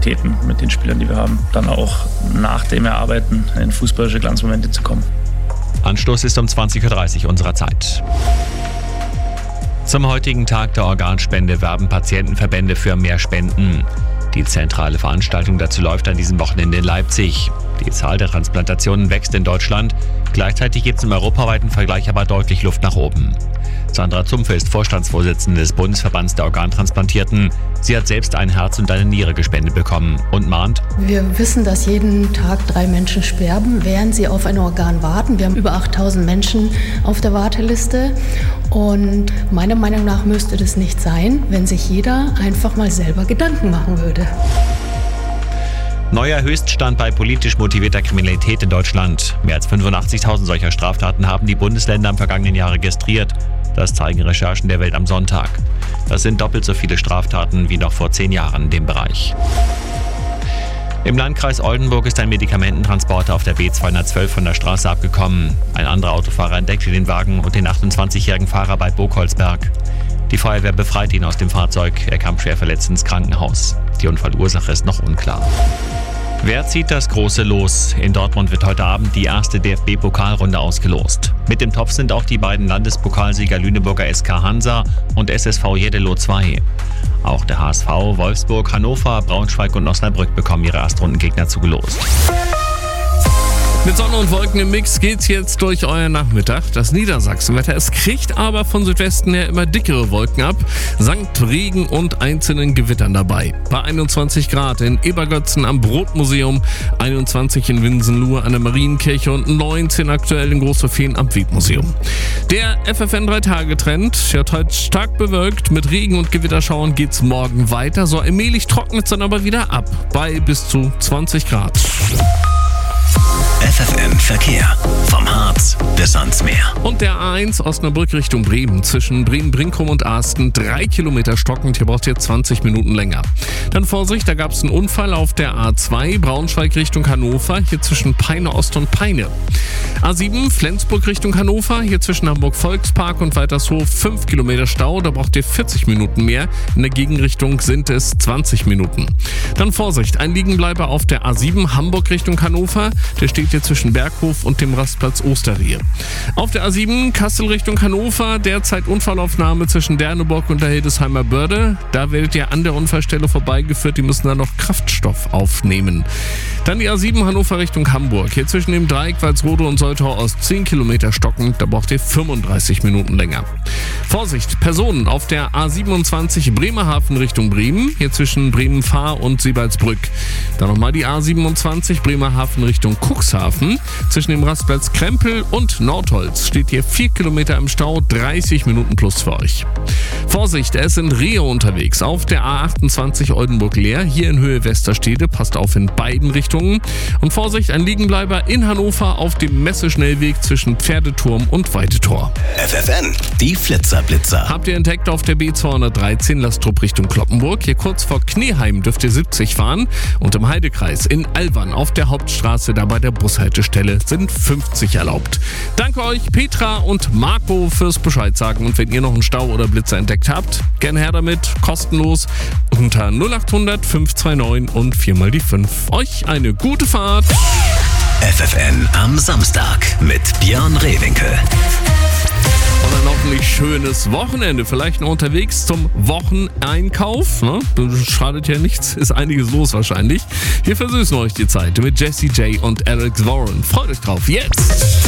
Qualitäten mit den Spielern, die wir haben, dann auch nach dem Erarbeiten in fußballische Glanzmomente zu kommen. Anstoß ist um 20.30 Uhr unserer Zeit. Zum heutigen Tag der Organspende werben Patientenverbände für mehr Spenden. Die zentrale Veranstaltung dazu läuft an diesem Wochenende in Leipzig. Die Zahl der Transplantationen wächst in Deutschland. Gleichzeitig gibt es im europaweiten Vergleich aber deutlich Luft nach oben. Sandra Zumpfe ist Vorstandsvorsitzende des Bundesverbands der Organtransplantierten. Sie hat selbst ein Herz und eine Niere gespendet bekommen und mahnt: Wir wissen, dass jeden Tag 3 Menschen sterben, während sie auf ein Organ warten. Wir haben über 8000 Menschen auf der Warteliste. Und meiner Meinung nach müsste das nicht sein, wenn sich jeder einfach mal selber Gedanken machen würde. Neuer Höchststand bei politisch motivierter Kriminalität in Deutschland. Mehr als 85.000 solcher Straftaten haben die Bundesländer im vergangenen Jahr registriert. Das zeigen Recherchen der Welt am Sonntag. Das sind doppelt so viele Straftaten wie noch vor 10 Jahren in dem Bereich. Im Landkreis Oldenburg ist ein Medikamententransporter auf der B212 von der Straße abgekommen. Ein anderer Autofahrer entdeckte den Wagen und den 28-jährigen Fahrer bei Burgholzberg. Die Feuerwehr befreite ihn aus dem Fahrzeug. Er kam schwer verletzt ins Krankenhaus. Die Unfallursache ist noch unklar. Wer zieht das große Los? In Dortmund wird heute Abend die erste DFB-Pokalrunde ausgelost. Mit im Topf sind auch die beiden Landespokalsieger Lüneburger SK Hansa und SSV Jeddelo 2. Auch der HSV, Wolfsburg, Hannover, Braunschweig und Osnabrück bekommen ihre Erstrundengegner zugelost. Mit Sonne und Wolken im Mix geht's jetzt durch euer Nachmittag. Das Niedersachsenwetter, es kriegt aber von Südwesten her immer dickere Wolken ab, samt Regen und einzelnen Gewittern dabei. Bei 21 Grad in Ebergötzen am Brotmuseum, 21 in Winsenlohe an der Marienkirche und 19 aktuell in Großsofien am Webmuseum. Der FFN 3-Tage-Trend wird heute stark bewölkt. Mit Regen und Gewitterschauern geht's morgen weiter. So allmählich trocknet es dann aber wieder ab, bei bis zu 20 Grad. FFN Verkehr. Vom Harz bis ans Meer. Und der A1 Osnabrück Richtung Bremen. Zwischen Bremen-Brinkum und Asten 3 Kilometer stockend. Hier braucht ihr 20 Minuten länger. Dann Vorsicht, da gab es einen Unfall auf der A2 Braunschweig Richtung Hannover. Hier zwischen Peine Ost und Peine. A7 Flensburg Richtung Hannover. Hier zwischen Hamburg-Volkspark und Weitershof 5 Kilometer Stau. Da braucht ihr 40 Minuten mehr. In der Gegenrichtung sind es 20 Minuten. Dann Vorsicht, ein Liegenbleiber auf der A7 Hamburg Richtung Hannover. Der steht hier zwischen Berghof und dem Rastplatz Osterried. Auf der A7 Kassel Richtung Hannover, derzeit Unfallaufnahme zwischen Derneburg und der Hildesheimer Börde. Da werdet ihr an der Unfallstelle vorbeigeführt, die müssen da noch Kraftstoff aufnehmen. Dann die A7 Hannover Richtung Hamburg. Hier zwischen dem Dreieck Walsrode und Soltau aus 10 Kilometer stockend, da braucht ihr 35 Minuten länger. Vorsicht, Personen auf der A27 Bremerhaven Richtung Bremen, hier zwischen Bremen-Fahr und Seebaldsbrück. Dann nochmal die A27 Bremerhaven Richtung Cuxhaven. Zwischen dem Rastplatz Krempel und Nordholz steht hier 4 Kilometer im Stau, 30 Minuten plus für euch. Vorsicht, es sind Rehe unterwegs auf der A28 Oldenburg-Leer, hier in Höhe Westerstede, passt auf in beiden Richtungen. Und Vorsicht, ein Liegenbleiber in Hannover auf dem Messeschnellweg zwischen Pferdeturm und Weidetor. FFN, die Flitzerblitzer. Habt ihr entdeckt auf der B213 Lastrup Richtung Kloppenburg. Hier kurz vor Kneheim dürft ihr 70 fahren. Und im Heidekreis in Alvern auf der Hauptstraße, da bei der Bushaltestelle, sind 50 erlaubt. Danke euch Petra und Marco fürs Bescheid sagen. Und wenn ihr noch einen Stau oder Blitzer entdeckt habt, gerne her damit, kostenlos unter 0800 529 und 4 die 5. Euch eine gute Fahrt. FFN am Samstag mit Björn Rehwinkel. Und ein hoffentlich schönes Wochenende. Vielleicht noch unterwegs zum Wocheneinkauf. Ne? Schadet ja nichts, ist einiges los wahrscheinlich. Wir versüßen euch die Zeit mit Jessie J und Alex Warren. Freut euch drauf, jetzt!